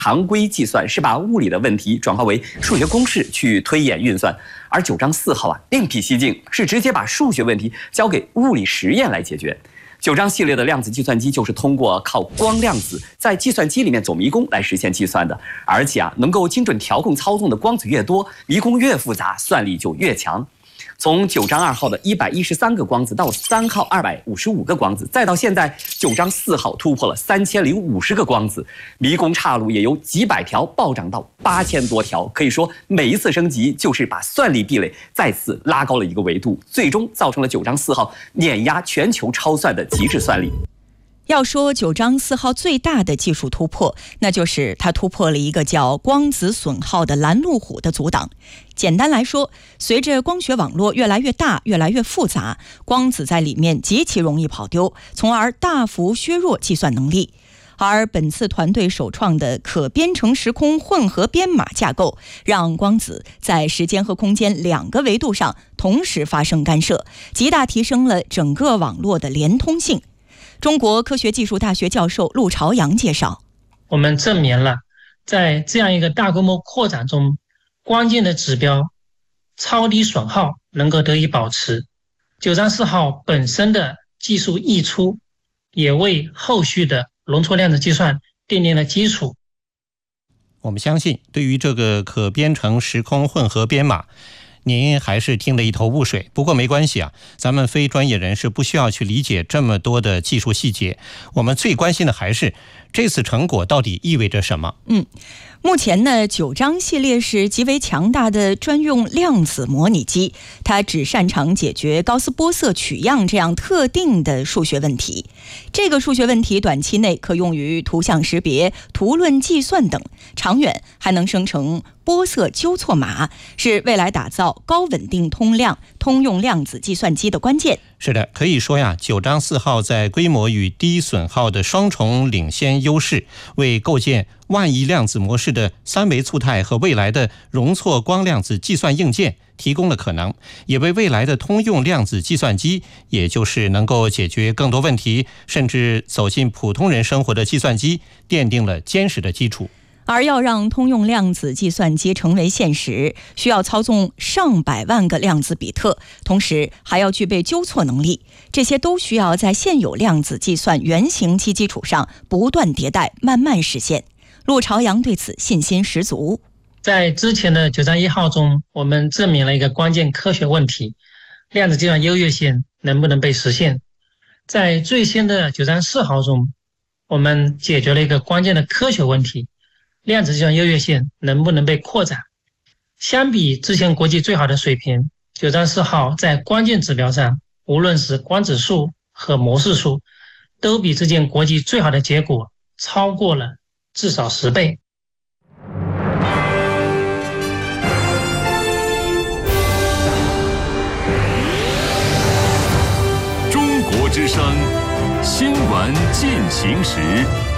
常规计算是把物理的问题转化为数学公式去推演运算，而9章4号另辟蹊径，是直接把数学问题交给物理实验来解决。9章系列的量子计算机就是通过靠光量子在计算机里面走迷宫来实现计算的，而且能够精准调控操纵的光子越多，迷宫越复杂，算力就越强。从9章2号的113个光子到3号255个光子，再到现在9章4号突破了3050个光子，迷宫岔路也由几百条暴涨到8000多条。可以说，每一次升级就是把算力壁垒再次拉高了一个维度，最终造成了9章4号碾压全球超算的极致算力。 要说9章4号最大的技术突破，那就是它突破了一个叫光子损耗的拦路虎的阻挡。简单来说，随着光学网络越来越大、越来越复杂，光子在里面极其容易跑丢，从而大幅削弱计算能力。而本次团队首创的可编程时空混合编码架构，让光子在时间和空间2个维度上同时发生干涉，极大提升了整个网络的连通性。中国科学技术大学教授陆朝阳介绍， 我们证明了在这样一个大规模扩展中，关键的指标超低损耗能够得以保持。9章4号本身的技术溢出，也为后续的容错量子计算奠定了基础。 我们相信，对于这个可编程时空混合编码，您还是听得一头雾水，不过没关系啊，咱们非专业人士不需要去理解这么多的技术细节，我们最关心的还是这次成果到底意味着什么。 目前呢，9章系列是极为强大的专用量子模拟机，它只擅长解决高斯波色取样这样特定的数学问题。这个数学问题短期内可用于图像识别、图论计算等，长远还能生成波色纠错码，是未来打造高稳定通用量子计算机的关键。 是的，可以说呀，9章4号在规模与低损耗的双重领先优势，为构建万亿量子模式的三维簇态和未来的容错光量子计算硬件提供了可能，也为未来的通用量子计算机，也就是能够解决更多问题，甚至走进普通人生活的计算机，奠定了坚实的基础。 而要让通用量子计算机成为现实，需要操纵上百万个量子比特，同时还要具备纠错能力，这些都需要在现有量子计算原型机基础上不断迭代，慢慢实现。陆朝阳对此信心十足。 在之前的9章1号中，我们证明了一个关键科学问题：量子计算优越性能不能被实现？在最新的9章4号中，我们解决了一个关键的科学问题：量子计算优越性能不能被扩展？相比之前国际最好的水平，9章4号在关键指标上，无论是光子数和模式数，都比之前国际最好的结果超过了至少10倍。 中国之声新闻进行时。